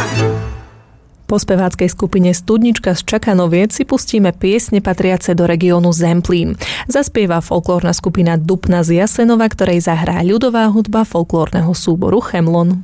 Po speváckej skupine Studnička z Čakanoviec si pustíme piesne patriace do regiónu Zemplín. Zaspieva folklórna skupina Dupna z Jasenova, ktorej zahrá ľudová hudba folklórneho súboru Chemlon.